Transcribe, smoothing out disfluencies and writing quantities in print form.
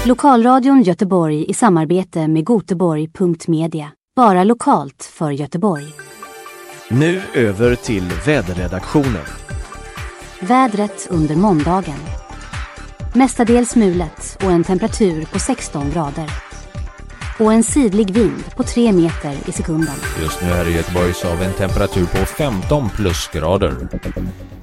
Lokalradion Göteborg i samarbete med Göteborg.media. Bara lokalt för Göteborg. Nu över till väderredaktionen. Vädret under måndagen. Mestadels mulet och en temperatur på 16 grader. Och en sidlig vind på 3 meter i sekunden. Just nu här i Göteborg så har vi en temperatur på 15 plusgrader.